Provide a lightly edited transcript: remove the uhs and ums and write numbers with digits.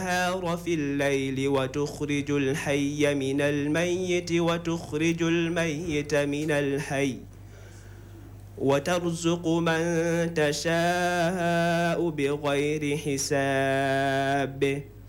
النهار في الليل وتخرج الحي من الميت وتخرج الميت من الحي وترزق من تشاء بغير حساب